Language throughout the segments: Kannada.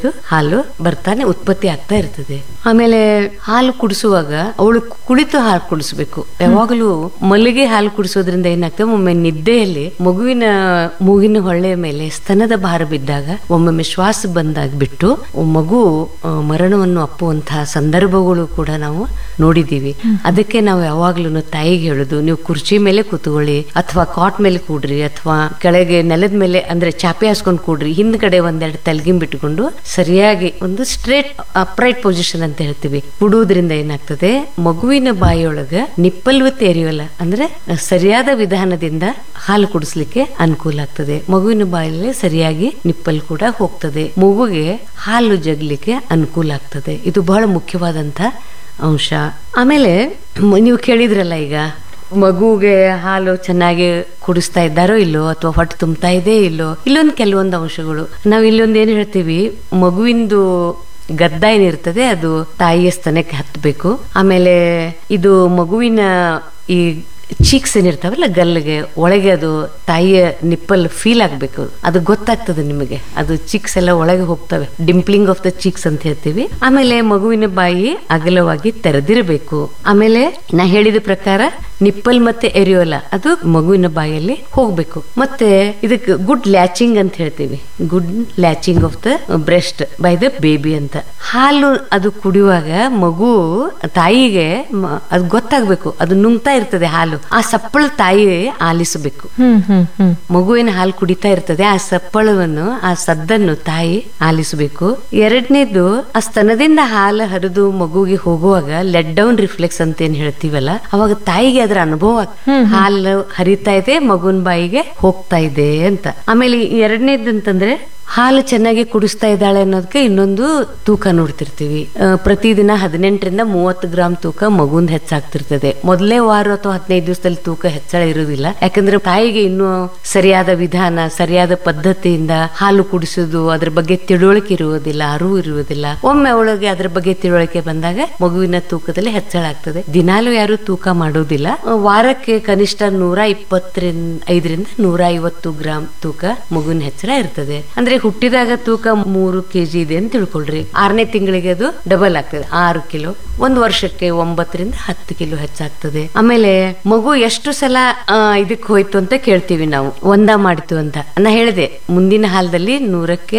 ಇದು ಹಾಲು ಬರ್ತಾನೆ ಉತ್ಪತ್ತಿ ಆಗ್ತಾ ಇರ್ತದೆ. ಆಮೇಲೆ ಹಾಲು ಕುಡಿಸುವಾಗ ಅವಳು ಕುಳಿತು ಹಾಲು ಕುಡಿಸ್ಬೇಕು. ಯಾವಾಗಲೂ ಮಲ್ಲಿಗೆ ಹಾಲು ಕುಡಿಸೋದ್ರಿಂದ ಏನಾಗ್ತದೆ, ಒಮ್ಮೆ ನಿದ್ದೆಯಲ್ಲಿ ಮಗುವಿನ ಮೂಗಿನ ಹೊಳ್ಳೆಯ ಮೇಲೆ ಸ್ತನದ ಭಾರ ಬಿದ್ದಾಗ ಒಮ್ಮೊಮ್ಮೆ ಶ್ವಾಸ ಬಂದಾಗ ಬಿಟ್ಟು ಮಗು ಮರಣವನ್ನು ಅಪ್ಪುವಂತಹ ಸಂದರ್ಭಗಳು ಕೂಡ ನಾವು ನೋಡಿದೀವಿ. ಅದಕ್ಕೆ ನಾವು ಯಾವಾಗ್ಲೂ ತಾಯಿಗೆ ಹೇಳುದು, ನೀವು ಕುರ್ಚಿ ಮೇಲೆ ಕೂತ್ಕೊಳ್ಳಿ ಅಥವಾ ಕಾಟ್ ಮೇಲೆ ಕೂಡ್ರಿ ಅಥವಾ ಕೆಳಗೆ ನೆಲದ ಮೇಲೆ ಅಂದ್ರೆ ಚಾಪೆ ಹಾಸ್ಕೊಂಡ್ ಕೂಡ್ರಿ, ಹಿಂದ್ಗಡೆ ಒಂದೆರಡು ತಲೆಗಿಂ ಬಿಟ್ಕೊಂಡು ಸರಿಯಾಗಿ ಒಂದು ಸ್ಟ್ರೇಟ್ ಅಪ್ರೈಟ್ ಪೊಸಿಷನ್ ಅಂತ ಹೇಳ್ತೀವಿ. ಕುಡುವುದ್ರಿಂದ ಏನಾಗ್ತದೆ, ಮಗುವಿನ ಬಾಯಿಯೊಳಗ ನಿಪ್ಪಲ್ ವಿತ್ ಏರಿಯೋಲ ಅಂದ್ರೆ ಸರಿಯಾದ ವಿಧಾನದಿಂದ ಹಾಲು ಕುಡಿಸ್ಲಿಕ್ಕೆ ಅನುಕೂಲ ಆಗ್ತದೆ. ಮಗುವಿನ ಬಾಯಲ್ಲಿ ಸರಿಯಾಗಿ ನಿಪ್ಪಲ್ ಕೂಡ ಹೋಗ್ತದೆ, ಮಗುಗೆ ಹಾಲು ಜಗ್ಲಿಕ್ಕೆ ಅನುಕೂಲ ಆಗ್ತದೆ. ಇದು ಬಹಳ ಮುಖ್ಯವಾದಂತ ಅಂಶ. ಆಮೇಲೆ ನೀವು ಕೇಳಿದ್ರಲ್ಲ, ಈಗ ಮಗುಗೆ ಹಾಲು ಚೆನ್ನಾಗಿ ಕುಡಿಸ್ತಾ ಇದ್ದಾರೋ ಇಲ್ಲೋ ಅಥವಾ ಹೊಟ್ಟೆ ತುಂಬ್ತಾ ಇದೆ ಇಲ್ಲೋ, ಇಲ್ಲೊಂದು ಕೆಲವೊಂದು ಅಂಶಗಳು ನಾವು ಇಲ್ಲೊಂದು ಏನ್ ಹೇಳ್ತೀವಿ, ಮಗುವಿಂದು ಗದ್ದ ಏನಿರ್ತದೆ ಅದು ತಾಯಿಯ ಸ್ತನಕ್ಕೆ ಹತ್ತಬೇಕು. ಆಮೇಲೆ ಇದು ಮಗುವಿನ ಈ ಚೀಕ್ಸ್ ಏನಿರ್ತಾವಲ್ಲ ಗಲ್ಲಿಗೆ ಒಳಗೆ ಅದು ತಾಯಿಯ ನಿಪ್ಪಲ್ ಫೀಲ್ ಆಗ್ಬೇಕು, ಅದು ಗೊತ್ತಾಗ್ತದೆ ನಿಮಗೆ. ಅದು ಚೀಕ್ಸ್ ಎಲ್ಲ ಒಳಗೆ ಹೋಗ್ತವೆ, ಡಿಂಪ್ಲಿಂಗ್ ಆಫ್ ದ ಚೀಕ್ಸ್ ಅಂತ ಹೇಳ್ತೀವಿ. ಆಮೇಲೆ ಮಗುವಿನ ಬಾಯಿ ಅಗಲವಾಗಿ ತೆರೆದಿರಬೇಕು. ಆಮೇಲೆ ನಾ ಹೇಳಿದ ಪ್ರಕಾರ ನಿಪ್ಪಲ್ ಮತ್ತೆ ಎರಿಯೋಲ ಅದು ಮಗುವಿನ ಬಾಯಲ್ಲಿ ಹೋಗ್ಬೇಕು. ಮತ್ತೆ ಇದಕ್ಕೆ ಗುಡ್ ಲ್ಯಾಚಿಂಗ್ ಅಂತ ಹೇಳ್ತೀವಿ, good latching of the breast by the baby ಅಂತ. ಹಾಲು ಅದು ಕುಡಿಯುವಾಗ ಮಗು ತಾಯಿಗೆ ಅದು ಗೊತ್ತಾಗ್ಬೇಕು, ಅದು ನುಂಗ್ತಾ ಇರ್ತದೆ ಹಾಲು, ಆ ಸಪ್ಪಳ ತಾಯಿ ಆಲಿಸಬೇಕು. ಮಗುವಿನ ಹಾಲು ಕುಡಿತಾ ಇರ್ತದೆ, ಆ ಸಪ್ಪಳವನ್ನು ಆ ಸದ್ದನ್ನು ತಾಯಿ ಆಲಿಸಬೇಕು. ಎರಡನೇದು, ಆ ಸ್ತನದಿಂದ ಹಾಲು ಹರಿದು ಮಗುವಿಗೆ ಹೋಗುವಾಗ ಲೆಟ್ ಡೌನ್ ರಿಫ್ಲೆಕ್ಸ್ ಅಂತ ಏನ್ ಹೇಳ್ತೀವಲ್ಲ, ಅವಾಗ ತಾಯಿಗೆ ಅದರ ಅನುಭವ, ಹಾಲು ಹರಿತಾ ಇದೆ ಮಗುವಿನ ಬಾಯಿಗೆ ಹೋಗ್ತಾ ಇದೆ ಅಂತ. ಆಮೇಲೆ ಎರಡನೇದು ಅಂತಂದ್ರೆ ಹಾಲು ಚೆನ್ನಾಗಿ ಕುಡಿಸ್ತಾ ಇದ್ದಾಳೆ ಅನ್ನೋದಕ್ಕೆ ಇನ್ನೊಂದು ತೂಕ ನೋಡ್ತಿರ್ತೀವಿ. ಪ್ರತಿದಿನ 18ರಿಂದ 30 ಗ್ರಾಮ್ ತೂಕ ಮಗುಂದ್ ಹೆಚ್ಚಾಗ್ತಿರ್ತದೆ. ಮೊದಲೇ ವಾರ ಅಥವಾ 15 ದಿವಸದಲ್ಲಿ ತೂಕ ಹೆಚ್ಚಳ ಇರುವುದಿಲ್ಲ, ಯಾಕಂದ್ರೆ ತಾಯಿಗೆ ಇನ್ನೂ ಸರಿಯಾದ ವಿಧಾನ ಸರಿಯಾದ ಪದ್ಧತಿಯಿಂದ ಹಾಲು ಕುಡಿಸೋದು ಅದ್ರ ಬಗ್ಗೆ ತಿಳುವಳಿಕೆ ಇರುವುದಿಲ್ಲ, ಅರಿವು ಇರುವುದಿಲ್ಲ. ಒಮ್ಮೆ ಅವಳಿಗೆ ಅದ್ರ ಬಗ್ಗೆ ತಿಳುವಳಿಕೆ ಬಂದಾಗ ಮಗುವಿನ ತೂಕದಲ್ಲಿ ಹೆಚ್ಚಳ ಆಗ್ತದೆ. ದಿನಾಲೂ ಯಾರು ತೂಕ ಮಾಡೋದಿಲ್ಲ, ವಾರಕ್ಕೆ ಕನಿಷ್ಠ 125ರಿಂದ 150 ಗ್ರಾಮ್ ತೂಕ ಮಗುವಿನ ಹೆಚ್ಚಳ ಇರ್ತದೆ. ಅಂದ್ರೆ ಹುಟ್ಟಿದಾಗ ತೂಕ 3 kg ಇದೆ ಅಂತ ತಿಳ್ಕೊಳ್ರಿ, 6ನೇ ತಿಂಗಳಿಗೆ ಅದು ಡಬಲ್ ಆಗ್ತದೆ, 6 ಕಿಲೋ. 1 ವರ್ಷಕ್ಕೆ 9ರಿಂದ 10 ಕಿಲೋ ಹೆಚ್ಚಾಗ್ತದೆ. ಆಮೇಲೆ ಮಗು ಎಷ್ಟು ಸಲ ಇದಕ್ಕೆ ಹೋಯ್ತು ಅಂತ ಕೇಳ್ತೀವಿ ನಾವು, ಒಂದ ಮಾಡಿತು ಅಂತ. ನಾ ಹೇಳಿದೆ, ಮುಂದಿನ ಹಾಲದಲ್ಲಿ 100ಕ್ಕೆ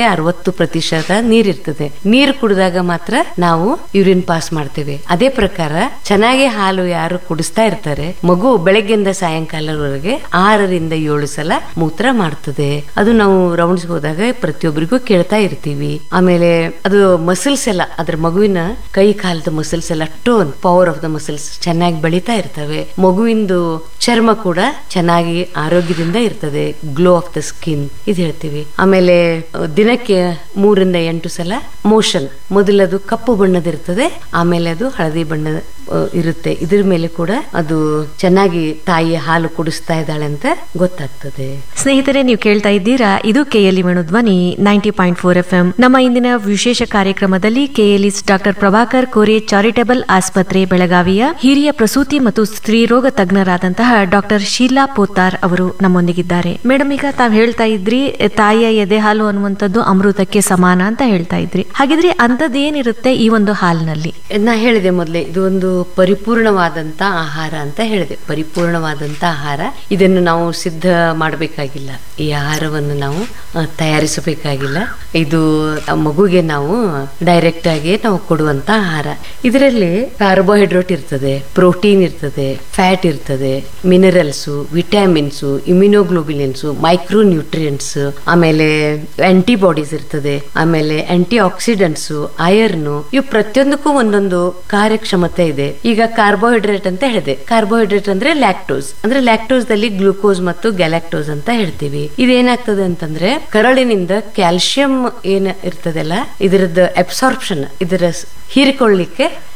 60% ನೀರಿರ್ತದೆ. ನೀರು ಕುಡಿದಾಗ ಮಾತ್ರ ನಾವು ಯೂರಿನ್ ಪಾಸ್ ಮಾಡ್ತೇವೆ. ಅದೇ ಪ್ರಕಾರ ಚೆನ್ನಾಗಿ ಹಾಲು ಯಾರು ಕುಡಿಸ್ತಾ ಇರ್ತಾರೆ, ಮಗು ಬೆಳಗ್ಗೆಯಿಂದ ಸಾಯಂಕಾಲವರೆಗೆ 6ರಿಂದ 7 ಸಲ ಮೂತ್ರ ಮಾಡ್ತದೆ. ಅದು ನಾವು ರೌಂಡ್ಸ್ ಹೋದಾಗ ಪ್ರತಿಯೊಬ್ಬರಿಗೂ ಕೇಳ್ತಾ ಇರ್ತೀವಿ. ಆಮೇಲೆ ಅದು ಮಸಲ್ಸ್ ಎಲ್ಲ, ಅದ್ರ ಮಗುವಿನ ಕೈ ಕಾಲದ ಮಸಲ್ಸ್ ಎಲ್ಲ, tone power of the muscles ಚೆನ್ನಾಗಿ ಬೆಳೀತಾ ಇರ್ತವೆ. ಮಗುವಿಂದು ಚರ್ಮ ಕೂಡ ಚೆನ್ನಾಗಿ ಆರೋಗ್ಯದಿಂದ ಇರ್ತದೆ, ಗ್ಲೋ ಆಫ್ ದ ಸ್ಕಿನ್ ಇದು ಹೇಳ್ತೀವಿ. ಆಮೇಲೆ ದಿನಕ್ಕೆ 3ರಿಂದ 8 ಸಲ ಮೋಷನ್, ಮೊದಲದು ಕಪ್ಪು ಬಣ್ಣದಿರ್ತದೆ, ಆಮೇಲೆ ಅದು ಹಳದಿ ಬಣ್ಣದ ಇರುತ್ತೆ. ಇದ್ರ ಮೇಲೆ ಕೂಡ ಅದು ಚೆನ್ನಾಗಿ ತಾಯಿ ಹಾಲು ಕುಡಿಸ್ತಾ ಇದ್ದಾಳೆ ಅಂತ ಗೊತ್ತಾಗ್ತದೆ. ಸ್ನೇಹಿತರೆ, ನೀವು ಕೇಳ್ತಾ ಇದ್ದೀರಾ, ಇದು ಕೆಎಲ್ಇ ವೇಣುಧ್ವನಿ 90.4 FM. ನಮ್ಮ ಇಂದಿನ ವಿಶೇಷ ಕಾರ್ಯಕ್ರಮದಲ್ಲಿ KLES doctor Prabhakar Kore charitable ಆಸ್ಪತ್ರೆ ಬೆಳಗಾವಿಯ ಹಿರಿಯ ಪ್ರಸೂತಿ ಮತ್ತು ಸ್ತ್ರೀರೋಗ ತಜ್ಞರಾದಂತಹ ಡಾಕ್ಟರ್ ಶೀಲಾ ಪೋತಾರ್ ಅವರು ನಮ್ಮೊಂದಿಗಿದ್ದಾರೆ. ಮೇಡಮ್, ಈಗ ತಾವ್ ಹೇಳ್ತಾ ಇದ್ರಿ ತಾಯಿಯ ಎದೆ ಹಾಲು ಅನ್ನುವಂಥದ್ದು ಅಮೃತಕ್ಕೆ ಸಮಾನ ಅಂತ ಹೇಳ್ತಾ ಇದ್ರಿ. ಹಾಗಿದ್ರೆ ಅಂತದ್ದೇನಿರುತ್ತೆ ಈ ಒಂದು ಹಾಲಿನಲ್ಲಿ? ನಾ ಹೇಳಿದೆ ಮೊದಲೇ, ಇದು ಒಂದು ಪರಿಪೂರ್ಣವಾದಂತ ಆಹಾರ ಅಂತ ಹೇಳಿದೆ. ಪರಿಪೂರ್ಣವಾದಂತ ಆಹಾರ, ಇದನ್ನು ನಾವು ಸಿದ್ಧ ಮಾಡಬೇಕಾಗಿಲ್ಲ, ಈ ಆಹಾರವನ್ನು ನಾವು ತಯಾರಿಸಬೇಕಾಗಿಲ್ಲ. ಇದು ಮಗುಗೆ ನಾವು ಡೈರೆಕ್ಟ್ ಆಗಿ ನಾವು ಕೊಡುವಂತ ಆಹಾರ. ಇದರಲ್ಲಿ ಕಾರ್ಬೋಹೈಡ್ರೇಟ್ ಇರ್ತದೆ, ಪ್ರೋಟೀನ್ ಇರ್ತದೆ, ಫ್ಯಾಟ್ ಇರ್ತದೆ, minerals, vitamins, immunoglobulins, micro nutrients, ಆಮೇಲೆ ಆಂಟಿಬಾಡೀಸ್ ಇರ್ತದೆ, ಆಮೇಲೆ ಆಂಟಿ ಆಕ್ಸಿಡೆಂಟ್ಸ್, ಐರನ್, ಇವು ಪ್ರತಿಯೊಂದಕ್ಕೂ ಒಂದೊಂದು ಕಾರ್ಯಕ್ಷಮತೆ ಇದೆ. ಈಗ ಕಾರ್ಬೋಹೈಡ್ರೇಟ್ ಅಂತ ಹೇಳಿದೆ, ಕಾರ್ಬೋಹೈಡ್ರೇಟ್ ಅಂದ್ರೆ ಲ್ಯಾಕ್ಟೋಸ್, ಅಂದ್ರೆ ಲ್ಯಾಕ್ಟೋಸ್ ದಲ್ಲಿ ಗ್ಲೂಕೋಸ್ ಮತ್ತು ಗ್ಯಾಲಾಕ್ಟೋಸ್ ಅಂತ ಹೇಳ್ತೀವಿ. ಇದೇನಾಗ್ತದೆ ಅಂತಂದ್ರೆ ಕರಳಿನಿಂದ ಕ್ಯಾಲ್ಸಿಯಂ ಏನ್ ಇರ್ತದಲ್ಲ, ಇದರದ್ದು ಅಬ್ಸಾರ್ಪ್ಷನ್, ಇದರ ಹೀರಿಕೊಳ್ಳಿಕ್ಕೆ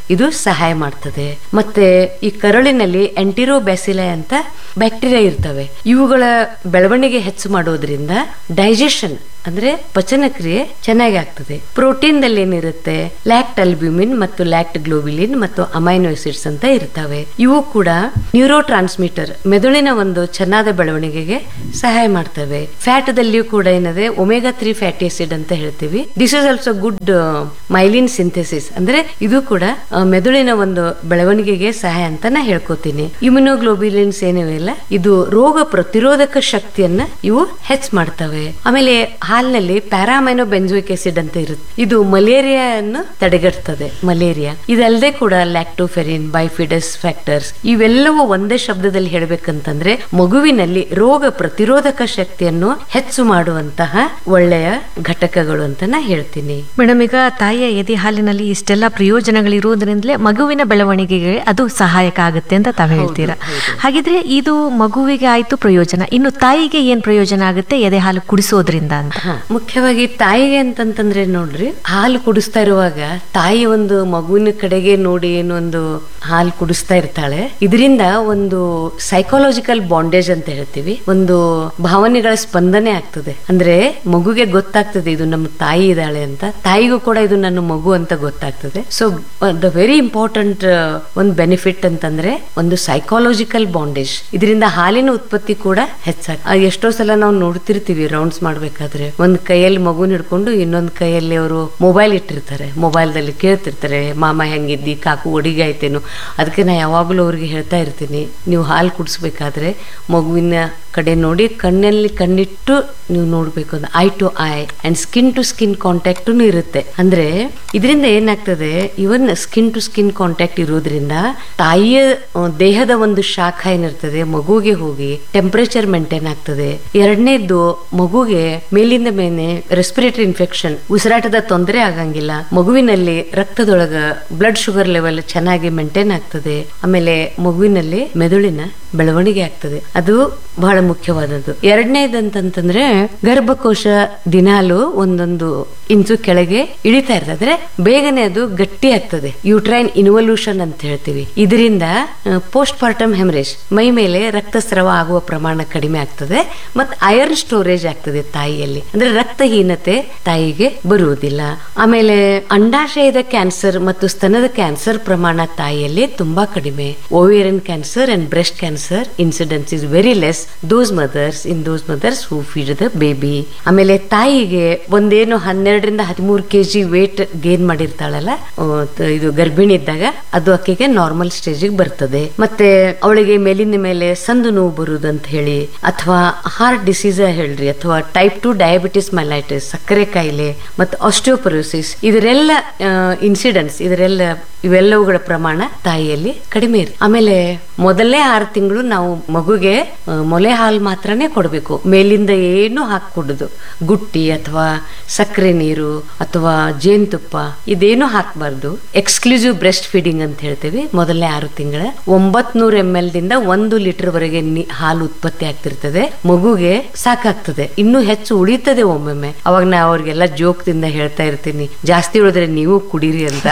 ಇದು ಸಹಾಯ ಮಾಡ್ತದೆ. ಮತ್ತೆ ಈ ಕರುಳಿನಲ್ಲಿ ಎಂಟಿರೋಬ್ಯಾಸಿಲೆ ಅಂತ ಬ್ಯಾಕ್ಟೀರಿಯಾ ಇರ್ತವೆ. ಇವುಗಳ ಬೆಳವಣಿಗೆ ಹೆಚ್ಚು ಮಾಡೋದ್ರಿಂದ ಡೈಜೆಷನ್ ಅಂದ್ರೆ ಪಚನ ಕ್ರಿಯೆ ಚೆನ್ನಾಗಿ ಆಗ್ತದೆ. ಪ್ರೋಟೀನ್ ದಲ್ಲಿ ಏನಿರುತ್ತೆ, ಲ್ಯಾಕ್ಟ್ ಅಲ್ಬ್ಯೂಮಿನ್ ಮತ್ತು ಲ್ಯಾಕ್ಟ್ ಗ್ಲೋಬಿಲಿನ್ ಮತ್ತು ಅಮೈನೋ ಆಸಿಡ್ಸ್ ಅಂತ ಇರ್ತವೆ. ಇವು ಕೂಡ ನ್ಯೂರೋ ಟ್ರಾನ್ಸ್ಮಿಟರ್, ಮೆದುಳಿನ ಒಂದು ಚೆನ್ನಾದ ಬೆಳವಣಿಗೆಗೆ ಸಹಾಯ ಮಾಡ್ತವೆ. ಫ್ಯಾಟ್ ದಲ್ಲಿಯೂ ಕೂಡ ಏನದೆ ಒಮೆಗಾ 3 ಫ್ಯಾಟಿ ಆಸಿಡ್ ಅಂತ ಹೇಳ್ತೀವಿ. This is also good myelin synthesis, ಅಂದ್ರೆ ಇದು ಕೂಡ ಮೆದುಳಿನ ಒಂದು ಬೆಳವಣಿಗೆಗೆ ಸಹಾಯ ಅಂತ ನಾ ಹೇಳ್ಕೊತೀನಿ. ಇಮ್ಯುನೋಗ್ಲೋಬಿಲಿನ್ಸ್ ಏನಿವೆಲ್ಲ ಇದು ರೋಗ ಪ್ರತಿರೋಧಕ ಶಕ್ತಿಯನ್ನ ಇವು ಹೆಚ್ಚು ಮಾಡ್ತವೆ. ಆಮೇಲೆ ಹಾಲಿನಲ್ಲಿ ಪ್ಯಾರಾಮೈನೋ ಬೆಂಜೋಯಿಕ್ ಆಸಿಡ್ ಅಂತ ಇರುತ್ತೆ, ಇದು ಮಲೇರಿಯಾವನ್ನು ತಡೆಗಟ್ಟುತ್ತದೆ. ಮಲೇರಿಯಾ ಇದಲ್ಲದೆ ಕೂಡ ಲ್ಯಾಕ್ಟೋಫೆರಿನ್, ಬೈಫಿಡಸ್ ಫ್ಯಾಕ್ಟರ್ಸ್ ಇವೆಲ್ಲವೂ ಒಂದೇ ಶಬ್ದದಲ್ಲಿ ಹೇಳ್ಬೇಕಂತಂದ್ರೆ ಮಗುವಿನಲ್ಲಿ ರೋಗ ಪ್ರತಿರೋಧಕ ಶಕ್ತಿಯನ್ನು ಹೆಚ್ಚು ಮಾಡುವಂತಹ ಒಳ್ಳೆಯ ಘಟಕಗಳು ಅಂತ ನಾ ಹೇಳ್ತೀನಿ. ಮೇಡಮ್, ಈಗ ತಾಯಿಯ ಎದೆ ಹಾಲಿನಲ್ಲಿ ಇಷ್ಟೆಲ್ಲ ಪ್ರಯೋಜನಗಳಿರುವುದರಿಂದಲೇ ಮಗುವಿನ ಬೆಳವಣಿಗೆಗೆ ಅದು ಸಹಾಯಕ ಆಗುತ್ತೆ ಅಂತ ತಾವು ಹೇಳ್ತೀರಾ. ಹಾಗಿದ್ರೆ ಇದು ಮಗುವಿಗೆ ಆಯ್ತು ಪ್ರಯೋಜನ, ಇನ್ನು ತಾಯಿಗೆ ಏನ್ ಪ್ರಯೋಜನ ಆಗುತ್ತೆ ಎದೆ ಹಾಲು ಕುಡಿಸೋದ್ರಿಂದ ಅಂತ? ಮುಖ್ಯವಾಗಿ ತಾಯಿಗೆ ಅಂತಂತಂದ್ರೆ ನೋಡ್ರಿ, ಹಾಲು ಕುಡಿಸ್ತಾ ಇರುವಾಗ ತಾಯಿ ಒಂದು ಮಗುವಿನ ಕಡೆಗೆ ನೋಡಿ ಏನು ಒಂದು ಹಾಲು ಕುಡಿಸ್ತಾ ಇರ್ತಾಳೆ. ಇದರಿಂದ ಒಂದು ಸೈಕಾಲಜಿಕಲ್ ಬಾಂಡೇಜ್ ಅಂತ ಹೇಳ್ತೀವಿ, ಒಂದು ಭಾವನೆಗಳ ಸ್ಪಂದನೆ ಆಗ್ತದೆ. ಅಂದ್ರೆ ಮಗುಗೆ ಗೊತ್ತಾಗ್ತದೆ ಇದು ನಮ್ಮ ತಾಯಿ ಇದ್ದಾಳೆ ಅಂತ, ತಾಯಿಗೂ ಕೂಡ ಇದು ನನ್ನ ಮಗು ಅಂತ ಗೊತ್ತಾಗ್ತದೆ. ಸೊ ದ ವೆರಿ ಇಂಪಾರ್ಟೆಂಟ್ ಒಂದು ಬೆನಿಫಿಟ್ ಅಂತಂದ್ರೆ ಒಂದು ಸೈಕಾಲಜಿಕಲ್ ಬಾಂಡೇಜ್. ಇದರಿಂದ ಹಾಲಿನ ಉತ್ಪತ್ತಿ ಕೂಡ ಹೆಚ್ಚಾಗ್ತದೆ. ಎಷ್ಟೋ ಸಲ ನಾವು ನೋಡ್ತಿರ್ತೀವಿ ರೌಂಡ್ಸ್ ಮಾಡ್ಬೇಕಾದ್ರೆ, ಒಂದ್ ಕೈಯಲ್ಲಿ ಮಗುನ ಹಿಡ್ಕೊಂಡು ಇನ್ನೊಂದ್ ಕೈಯಲ್ಲಿ ಅವರು ಮೊಬೈಲ್ ಇಟ್ಟಿರ್ತಾರೆ, ಮೊಬೈಲ್ದಲ್ಲಿ ಕೇಳ್ತಿರ್ತಾರೆ ಮಾಮ ಹೆಂಗಿದ್ದಿ, ಕಾಕು ಒಡಿಗೆ ಆಯ್ತೇನು. ಅದಕ್ಕೆ ನಾ ಯಾವಾಗ್ಲೂ ಅವ್ರಿಗೆ ಹೇಳ್ತಾ ಇರ್ತೀನಿ, ನೀವು ಹಾಲು ಕುಡಿಸ್ಬೇಕಾದ್ರೆ ಮಗುವಿನ ಕಡೆ ನೋಡಿ ಕಣ್ಣಲ್ಲಿ ಕಣ್ಣಿಟ್ಟು ನೀವು ನೋಡ್ಬೇಕು ಅಂತ. I to I and skin to skin contact ಇರುತ್ತೆ. ಅಂದ್ರೆ ಇದರಿಂದ ಏನಾಗ್ತದೆ, even skin to skin contact ಇರೋದ್ರಿಂದ ತಾಯಿಯ ದೇಹದ ಒಂದು ಶಾಖ ಏನಿರ್ತದೆ ಮಗುಗೆ ಹೋಗಿ ಟೆಂಪರೇಚರ್ ಮೇಂಟೈನ್ ಆಗ್ತದೆ. ಎರಡನೇದ್ದು ಮಗುಗೆ ಮೇಲಿಂದ ಮೇಲೆ ರೆಸ್ಪಿರೇಟರಿ ಇನ್ಫೆಕ್ಷನ್, ಉಸಿರಾಟದ ತೊಂದರೆ ಆಗಂಗಿಲ್ಲ. ಮಗುವಿನಲ್ಲಿ ರಕ್ತದೊಳಗ ಬ್ಲಡ್ ಶುಗರ್ ಲೆವೆಲ್ ಚೆನ್ನಾಗಿ ಮೇಂಟೈನ್ ಆಗ್ತದೆ. ಆಮೇಲೆ ಮಗುವಿನಲ್ಲಿ ಮೆದುಳಿನ ಬೆಳವಣಿಗೆ ಆಗ್ತದೆ. ಅದು ಬಹಳ ಮುಖ್ಯವಾದದ್ದು. ಎರಡನೇದಂತಂದ್ರೆ ಗರ್ಭಕೋಶ ದಿನಾಲು ಒಂದೊಂದು ಇಂಚು ಕೆಳಗೆ ಇಳಿತಾ ಇರ್ತದೆ, ಬೇಗನೆ ಅದು ಗಟ್ಟಿ ಆಗ್ತದೆ. ಯೂಟ್ರೈನ್ ಇನ್ವಲ್ಯೂಷನ್ ಅಂತ ಹೇಳ್ತೀವಿ. ಇದರಿಂದ ಪೋಸ್ಟ್ ಪಾರ್ಟಮ್ ಹೆಮರೇಜ್, ಮೈ ಮೇಲೆ ರಕ್ತಸ್ರಾವ ಆಗುವ ಪ್ರಮಾಣ ಕಡಿಮೆ ಆಗ್ತದೆ. ಮತ್ತೆ ಐರನ್ ಸ್ಟೋರೇಜ್ ಆಗ್ತದೆ ತಾಯಿಯಲ್ಲಿ, ಅಂದ್ರೆ ರಕ್ತಹೀನತೆ ತಾಯಿಗೆ ಬರುವುದಿಲ್ಲ. ಆಮೇಲೆ ಅಂಡಾಶಯದ ಕ್ಯಾನ್ಸರ್ ಮತ್ತು ಸ್ತನದ ಕ್ಯಾನ್ಸರ್ ಪ್ರಮಾಣ ತಾಯಿಯಲ್ಲಿ ತುಂಬಾ ಕಡಿಮೆ. Ovarian cancer and breast cancer incidence is very less in those mother's who feed the baby. ಆಮೇಲೆ ತಾಯಿಗೆ ಒಂದೇನು 12ರಿಂದ 13 kg ವೇಟ್ ಗೇನ್ ಮಾಡಿರ್ತಾಳಲ್ಲ ಇದು ಗರ್ಭಿಣಿ ಇದ್ದಾಗ, ಅದು ಆಕೆಗೆ ನಾರ್ಮಲ್ ಸ್ಟೇಜಿಗೆ ಬರ್ತದೆ. ಮತ್ತೆ ಅವಳಿಗೆ ಮೇಲಿನ ಮೇಲೆ ಸಂದು ನೋವು ಬರುದಂತ ಹೇಳಿ, ಅಥವಾ ಹಾರ್ಟ್ ಡಿಸೀಸ್ ಹೇಳ್ರಿ, ಅಥವಾ ಟೈಪ್ 2 ಡಯಾಬಿಟಿಸ್ ಮೈಲೈಟಿಸ್, ಸಕ್ಕರೆ ಕಾಯಿಲೆ ಮತ್ತು ಆಸ್ಟಿಯೋಪೊರೋಸಿಸ್, ಇದರೆಲ್ಲ ಇನ್ಸಿಡೆನ್ಸ್, ಇವೆಲ್ಲವುಗಳ ಪ್ರಮಾಣ ತಾಯಿಯಲ್ಲಿ ಕಡಿಮೆ ಇರುತ್ತೆ. ಆಮೇಲೆ ಮೊದಲನೇ 6 ತಿಂಗಳು ನಾವು ಮಗುಗೆ ಮೊಲೆ ಹಾಲು ಮಾತ್ರನೇ ಕೊಡಬೇಕು. ಮೇಲಿಂದ ಏನು ಹಾಕೂಡುದು, ಗುಟ್ಟಿ ಅಥವಾ ಸಕ್ಕರೆ ನೀರು ಅಥವಾ ಜೇನುತುಪ್ಪ ಇದೇನು ಹಾಕಬಾರ್ದು. ಎಕ್ಸ್ಕ್ಲೂಸಿವ್ ಬ್ರೆಸ್ಟ್ ಫೀಡಿಂಗ್ ಅಂತ ಹೇಳ್ತೀವಿ. ಮೊದಲನೇ 6 ತಿಂಗಳ 900 ml ದಿಂದ 1 ಲೀಟರ್ ವರೆಗೆ ಹಾಲು ಉತ್ಪತ್ತಿ ಆಗ್ತಿರ್ತದೆ. ಮಗುಗೆ ಸಾಕಾಗ್ತದೆ, ಇನ್ನೂ ಹೆಚ್ಚು ಉಳಿತದೆ ಒಮ್ಮೊಮ್ಮೆ. ಅವಾಗ ನಾ ಅವ್ರಿಗೆಲ್ಲ ಜೋಕ್ದಿಂದ ಹೇಳ್ತಾ ಇರ್ತೀನಿ, ಜಾಸ್ತಿ ಉಳಿದ್ರೆ ನೀವು ಕುಡೀರಿ ಅಂತ.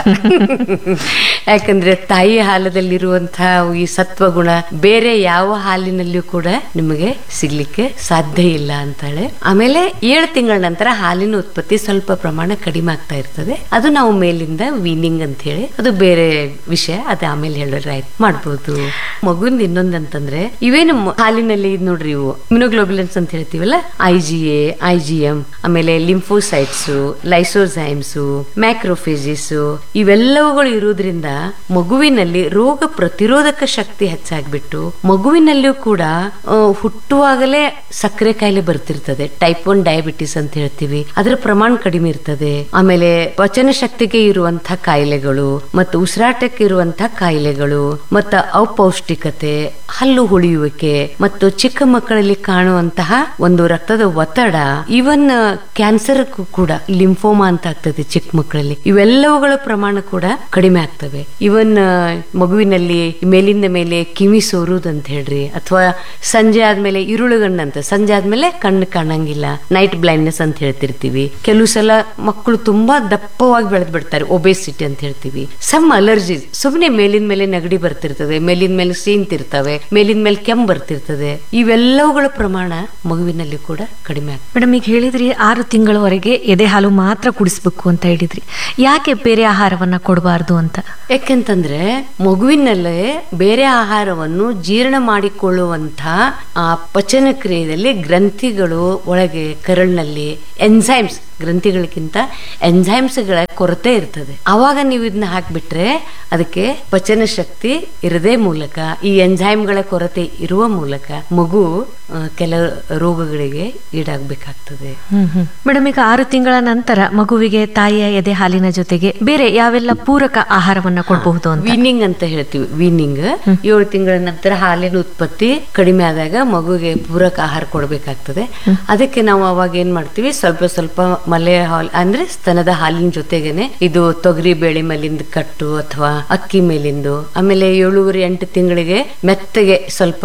ಯಾಕಂದ್ರೆ ತಾಯಿ ಹಾಲದಲ್ಲಿರುವಂತಹ ಈ ಸತ್ವಗುಣ ಬೇರೆ ಯಾವ ಹಾಲಿನಲ್ಲಿಯೂ ಕೂಡ ನಿಮಗೆ ಸಿಗ್ಲಿಕ್ಕೆ ಸಾಧ್ಯ ಇಲ್ಲ ಅಂತಾಳೆ. ಆಮೇಲೆ 7 ತಿಂಗಳ ನಂತರ ಹಾಲಿನ ಉತ್ಪತ್ತಿ ಸ್ವಲ್ಪ ಪ್ರಮಾಣ ಕಡಿಮೆ ಆಗ್ತಾ ಇರ್ತದೆ. ಅದು ನಾವು ಮೇಲಿಂದ ವೀನಿಂಗ್ ಅಂತ ಹೇಳಿ, ಅದು ಬೇರೆ ವಿಷಯ, ಅದು ಆಮೇಲೆ ಹೇಳಿದ್ರೆ ಆಯ್ತು ಮಾಡ್ಬೋದು. ಮಗುವಿಂದ ಇನ್ನೊಂದಂತಂದ್ರೆ ಇವೇನು ಹಾಲಿನಲ್ಲಿ ನೋಡ್ರಿ, ಇವು ಇಮ್ಯುನೋಗ್ಲೋಬುಲಿನ್ಸ್ ಅಂತ ಹೇಳ್ತೀವಲ್ಲ, IgA, IgM, ಆಮೇಲೆ ಲಿಂಫೋಸೈಟ್ಸ್, ಲೈಸೋಸೈಮ್ಸ್, ಮ್ಯಾಕ್ರೋಫೇಜಿಸ್, ಇವೆಲ್ಲವುಗಳು ಇರುವುದರಿಂದ ಮಗುವಿನಲ್ಲಿ ರೋಗ ಪ್ರತಿರೋಧಕ ಶಕ್ತಿ ಹೆಚ್ಚಾಗ್ಬಿಟ್ಟು ಮಗುವಿನಲ್ಲಿಯೂ ಕೂಡ ಹುಟ್ಟುವಾಗಲೇ ಸಕ್ಕರೆ ಕಾಯಿಲೆ ಬರ್ತಿರ್ತದೆ. ಟೈಪ್ 1 ಡಯಾಬಿಟಿಸ್ ಅಂತ ಹೇಳ್ತೀವಿ, ಅದರ ಪ್ರಮಾಣ ಕಡಿಮೆ ಇರ್ತದೆ. ಆಮೇಲೆ ಪಚನ ಶಕ್ತಿಗೆ ಇರುವಂತಹ ಕಾಯಿಲೆಗಳು ಮತ್ತು ಉಸಿರಾಟಕ್ಕೆ ಇರುವಂತಹ ಕಾಯಿಲೆಗಳು ಮತ್ತು ಅಪೌಷ್ಟಿಕತೆ, ಹಲ್ಲು ಹುಳಿಯುವಿಕೆ ಮತ್ತು ಚಿಕ್ಕ ಮಕ್ಕಳಲ್ಲಿ ಕಾಣುವಂತಹ ಒಂದು ರಕ್ತದ ಒತ್ತಡ, ಇವನ್ ಕ್ಯಾನ್ಸರ್ ಕೂಡ ಲಿಂಫೋಮಾ ಅಂತ ಆಗ್ತದೆ ಚಿಕ್ಕ ಮಕ್ಕಳಲ್ಲಿ, ಇವೆಲ್ಲವುಗಳ ಪ್ರಮಾಣ ಕೂಡ ಕಡಿಮೆ ಆಗ್ತವೆ. ಇರ್ತವೆ. ಇವನ್ ಮಗುವಿನಲ್ಲಿ ಮೇಲಿಂದ ಮೇಲೆ ಕಿವಿ ಸೋರುದು ಅಂತ ಹೇಳ್ರಿ, ಅಥವಾ ಸಂಜೆ ಆದ್ಮೇಲೆ ಇರುಳುಗಣ್ಣು ಅಂತ, ಸಂಜೆ ಆದ್ಮೇಲೆ ಕಣ್ಣು ಕಾಣಂಗಿಲ್ಲ, ನೈಟ್ ಬ್ಲೈಂಡ್ನೆಸ್ ಅಂತ ಹೇಳ್ತಿರ್ತೀವಿ. ಕೆಲವು ಸಲ ಮಕ್ಕಳು ತುಂಬಾ ದಪ್ಪವಾಗಿ ಬೆಳೆದ್ ಬಿಡ್ತಾರೆ, ಒಬೇಸಿಟಿ ಅಂತ ಹೇಳ್ತೀವಿ. ಸಮ್ ಅಲರ್ಜೀಸ್, ಸುಮ್ಮನೆ ಮೇಲಿನ ಮೇಲೆ ನೆಗಡಿ ಬರ್ತಿರ್ತದೆ, ಮೇಲಿನ ಮೇಲೆ ಸೀಂತಿರ್ತವೆ, ಮೇಲಿನ ಮೇಲೆ ಕೆಮ್ಮು ಬರ್ತಿರ್ತದೆ. ಇವೆಲ್ಲವುಗಳ ಪ್ರಮಾಣ ಮಗುವಿನಲ್ಲಿ ಕೂಡ ಕಡಿಮೆ ಆಗ್ತದೆ. ಮೇಡಮ್, ಈಗ ಹೇಳಿದ್ರಿ 6 ತಿಂಗಳವರೆಗೆ ಎದೆ ಹಾಲು ಮಾತ್ರ ಕುಡಿಸ್ಬೇಕು ಅಂತ ಹೇಳಿದ್ರಿ. ಯಾಕೆ ಬೇರೆ ಆಹಾರವನ್ನ ಕೊಡಬಾರ್ದು ಅಂತ? ಯಾಕೆಂತಂದ್ರೆ ಮಗುವಿನಲ್ಲೇ ಬೇರೆ ಆಹಾರವನ್ನು ಜೀರ್ಣ ಮಾಡಿಕೊಳ್ಳುವಂತ ಆ ಪಚನ ಕ್ರಿಯೆಯಲ್ಲಿ ಗ್ರಂಥಿಗಳು ಒಳಗೆ ಕರಳಿನಲ್ಲಿ ಎನ್ಸೈಮ್ಸ್, ಗ್ರಂಥಿಗಳಿಗಿಂತ ಎಂಜೈಮ್ಸ್ಗಳ ಕೊರತೆ ಇರ್ತದೆ. ಆವಾಗ ನೀವು ಇದನ್ನ ಹಾಕ್ಬಿಟ್ರೆ ಅದಕ್ಕೆ ಪಚನ ಶಕ್ತಿ ಇರದೇ ಮೂಲಕ, ಈ ಎಂಜೈಮ್ಗಳ ಕೊರತೆ ಇರುವ ಮೂಲಕ ಮಗು ಕೆಲ ರೋಗಗಳಿಗೆ ಈಡಾಗಬೇಕಾಗ್ತದೆ. ಮೇಡಮ್, ಈಗ 6 ತಿಂಗಳ ನಂತರ ಮಗುವಿಗೆ ತಾಯಿಯ ಎದೆ ಹಾಲಿನ ಜೊತೆಗೆ ಬೇರೆ ಯಾವೆಲ್ಲ ಪೂರಕ ಆಹಾರವನ್ನ ಕೊಡಬಹುದು ಅಂತ? ವೀನಿಂಗ್ ಅಂತ ಹೇಳ್ತೀವಿ. ವೀನಿಂಗ್ 7 ತಿಂಗಳ ನಂತರ ಹಾಲಿನ ಉತ್ಪತ್ತಿ ಕಡಿಮೆ ಆದಾಗ ಮಗುವಿಗೆ ಪೂರಕ ಆಹಾರ ಕೊಡಬೇಕಾಗ್ತದೆ. ಅದಕ್ಕೆ ನಾವು ಅವಾಗ ಏನ್ ಮಾಡ್ತೀವಿ, ಸ್ವಲ್ಪ ಸ್ವಲ್ಪ ಮಲೆ ಹಾಲು ಅಂದ್ರೆ ಸ್ತನದ ಹಾಲಿನ ಜೊತೆಗೇನೆ ಇದು ತೊಗರಿ ಬೇಳೆ ಮೇಲಿಂದ ಕಟ್ಟು ಅಥವಾ ಅಕ್ಕಿ ಮೇಲಿಂದು, ಆಮೇಲೆ 7-8 ತಿಂಗಳಿಗೆ ಮೆತ್ತಗೆ ಸ್ವಲ್ಪ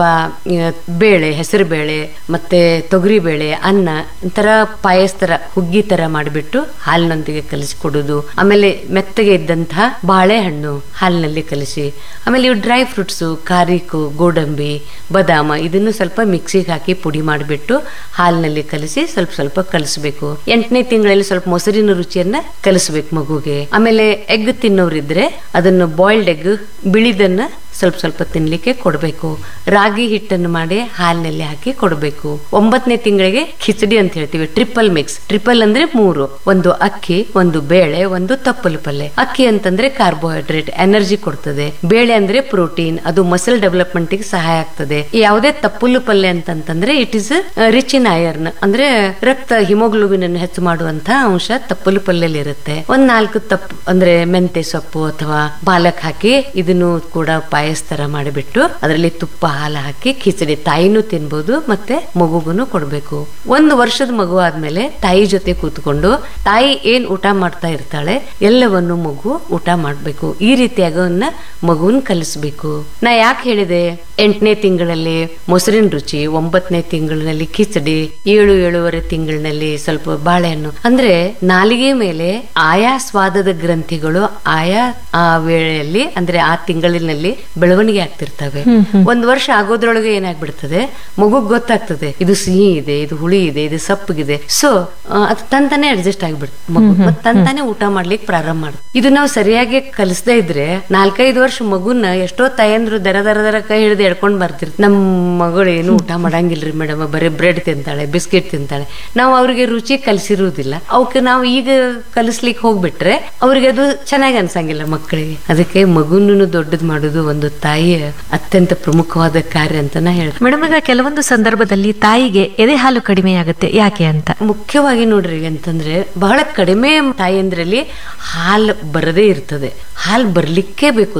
ಬೇಳೆ, ಹೆಸರು ಬೇಳೆ ಮತ್ತೆ ತೊಗರಿ ಬೇಳೆ, ಅನ್ನ ಒಂಥರ ಪಾಯಸ ತರ, ಹುಗ್ಗಿ ತರ ಮಾಡಿಬಿಟ್ಟು ಹಾಲಿನೊಂದಿಗೆ ಕಲಿಸಿ ಕೊಡುದು. ಆಮೇಲೆ ಮೆತ್ತಗೆ ಇದ್ದಂತಹ ಬಾಳೆಹಣ್ಣು ಹಾಲಿನಲ್ಲಿ ಕಲಿಸಿ, ಆಮೇಲೆ ಇವು ಡ್ರೈ ಫ್ರೂಟ್ಸು, ಕಾರಿಕು, ಗೋಡಂಬಿ, ಬದಾಮ ಇದನ್ನು ಸ್ವಲ್ಪ ಮಿಕ್ಸಿಗೆ ಹಾಕಿ ಪುಡಿ ಮಾಡಿಬಿಟ್ಟು ಹಾಲಿನಲ್ಲಿ ಕಲಿಸಿ ಸ್ವಲ್ಪ ಸ್ವಲ್ಪ ಕಲಿಸಬೇಕು. 8ನೇ ತಿಂಗಳಲ್ಲಿ ಸ್ವಲ್ಪ ಮೊಸರಿನ ರುಚಿಯನ್ನ ಕಲಿಸ್ಬೇಕು ಮಗುಗೆ. ಆಮೇಲೆ ಎಗ್ ತಿನ್ನೋರಿದ್ರೆ ಅದನ್ನು ಬಾಯ್ಲ್ಡ್ ಎಗ್ ಬಿಳಿದನ್ನ ಸ್ವಲ್ಪ ಸ್ವಲ್ಪ ತಿನ್ಲಿಕ್ಕೆ ಕೊಡಬೇಕು. ರಾಗಿ ಹಿಟ್ಟನ್ನು ಮಾಡಿ ಹಾಲಿನಲ್ಲಿ ಹಾಕಿ ಕೊಡಬೇಕು. 9ನೇ ತಿಂಗಳಿಗೆ ಖಿಚಡಿ ಅಂತ ಹೇಳ್ತೀವಿ, ಟ್ರಿಪಲ್ ಮಿಕ್ಸ್. ಟ್ರಿಪಲ್ ಅಂದ್ರೆ 3, ಒಂದು ಅಕ್ಕಿ, ಒಂದು ಬೇಳೆ, ಒಂದು ತಪ್ಪಲು ಪಲ್ಲೆ. ಅಕ್ಕಿ ಅಂತಂದ್ರೆ ಕಾರ್ಬೋಹೈಡ್ರೇಟ್, ಎನರ್ಜಿ ಕೊಡ್ತದೆ. ಬೇಳೆ ಅಂದ್ರೆ ಪ್ರೋಟೀನ್, ಅದು ಮಸಲ್ ಡೆವಲಪ್ಮೆಂಟ್ ಗೆ ಸಹಾಯ ಆಗ್ತದೆ. ಯಾವುದೇ ತಪ್ಪಲು ಪಲ್ಲೆ ಅಂತಂದ್ರೆ it is rich in iron, ಅಂದ್ರೆ ರಕ್ತ ಹಿಮೋಗ್ಲೋಬಿನ್ ಅನ್ನು ಹೆಚ್ಚು ಮಾಡುವಂತಹ ಅಂಶ ತಪ್ಪಲು ಪಲ್ಲೆಯಲ್ಲಿ ಇರುತ್ತೆ. 4 ತಪ್ಪು ಅಂದ್ರೆ ಮೆಂತೆ ಸೊಪ್ಪು ಅಥವಾ ಪಾಲಕ್ ಹಾಕಿ ಇದನ್ನು ಕೂಡ ಪಾಯಸ ತರ ಮಾಡಿಬಿಟ್ಟು ಅದರಲ್ಲಿ ತುಪ್ಪ, ಹಾಲು ಹಾಕಿ ಖಿಚಡಿ ತಾಯಿನೂ ತಿನ್ಬಹುದು ಮತ್ತೆ ಮಗುಗುನು ಕೊಡ್ಬೇಕು. 1 ವರ್ಷದ ಮಗು ಆದ್ಮೇಲೆ ತಾಯಿ ಜೊತೆ ಕೂತ್ಕೊಂಡು ತಾಯಿ ಏನ್ ಊಟ ಮಾಡ್ತಾ ಇರ್ತಾಳೆ ಎಲ್ಲವನ್ನು ಮಗು ಊಟ ಮಾಡ್ಬೇಕು. ಈ ರೀತಿಯಾಗಿ ಅವನ್ನ ಮಗುವನ್ ಕಲಿಸ್ಬೇಕು. ನಾ ಯಾಕೆ ಹೇಳಿದೆ 8ನೇ ತಿಂಗಳಲ್ಲಿ ಮೊಸರಿನ ರುಚಿ, 9ನೇ ತಿಂಗಳಿನಲ್ಲಿ ಖಿಚಡಿ, 7-7.5 ತಿಂಗಳಿನಲ್ಲಿ ಸ್ವಲ್ಪ ಬಾಳೆಹಣ್ಣು. ಅಂದ್ರೆ ನಾಲಿಗೆ ಮೇಲೆ ಆಯಾ ಸ್ವಾದದ ಗ್ರಂಥಿಗಳು ಆಯಾ ಆ ವೇಳೆಯಲ್ಲಿ ಅಂದ್ರೆ ಆ ತಿಂಗಳಿನಲ್ಲಿ ಬೆಳವಣಿಗೆ ಆಗ್ತಿರ್ತವೆ. 1 ವರ್ಷ ಆಗೋದ್ರೊಳಗೆ ಏನಾಗ್ಬಿಡ್ತದೆ, ಮಗುಗ್ ಗೊತ್ತಾಗ್ತದೆ ಇದು ಸಿಹಿ ಇದೆ, ಇದು ಹುಳಿ ಇದೆ, ಇದು ಸಪ್ಪಗಿದೆ. ಸೊ ಅದು ತಂತಾನೆ ಅಡ್ಜಸ್ಟ್ ಆಗ್ಬಿಡ್ತದೆ. ಮಗು ತಂತಾನೆ ಊಟ ಮಾಡ್ಲಿಕ್ಕೆ ಪ್ರಾರಂಭ ಮಾಡುತ್ತೆ. ಇದು ನಾವು ಸರಿಯಾಗಿ ಕಲಿಸದೇ ಇದ್ರೆ 4-5 ವರ್ಷ ಮಗುನ ಎಷ್ಟೋ ತಾಯಂದ್ರು ದರ ಕೈ ಹಿಡಿದು ಎಡ್ಕೊಂಡ್ ಬರ್ತಿರ್ತಾರೆ. ನಮ್ ಮಗಳು ಏನು ಊಟ ಮಾಡಂಗಿಲ್ರಿ ಮೇಡಮ್, ಬರೀ ಬ್ರೆಡ್ ತಿಂತಾಳೆ, ಬಿಸ್ಕೆಟ್ ತಿಂತಾಳೆ. ನಾವು ಅವ್ರಿಗೆ ರುಚಿ ಕಲಿಸಿರುವುದಿಲ್ಲ. ಅವಕ್ಕೆ ನಾವು ಈಗ ಕಲಿಸ್ಲಿಕ್ಕೆ ಹೋಗ್ಬಿಟ್ರೆ ಅವ್ರಿಗೆ ಅದು ಚೆನ್ನಾಗಿ ಅನ್ಸಂಗಿಲ್ಲ ಮಕ್ಕಳಿಗೆ. ಅದಕ್ಕೆ ಮಗುನೂ ದೊಡ್ಡದು ಮಾಡೋದು ಒಂದು ತಾಯಿಯ ಅತ್ಯಂತ ಪ್ರಮುಖವಾದ ಕಾರ್ಯ ಅಂತ ನಾ ಹೇಳ್ತೀನಿ. ಮೇಡಮ್, ಈಗ ಕೆಲವೊಂದು ಸಂದರ್ಭದಲ್ಲಿ ತಾಯಿಗೆ ಎದೆ ಹಾಲು ಕಡಿಮೆ ಆಗುತ್ತೆ, ಯಾಕೆ ಅಂತ? ಮುಖ್ಯವಾಗಿ ನೋಡ್ರಿ ಅಂತಂದ್ರೆ ಬಹಳ ಕಡಿಮೆ ತಾಯಂದ್ರಲ್ಲಿ ಹಾಲು ಬರದೇ ಇರ್ತದೆ. ಹಾಲು ಬರ್ಲಿಕ್ಕೆ ಬೇಕು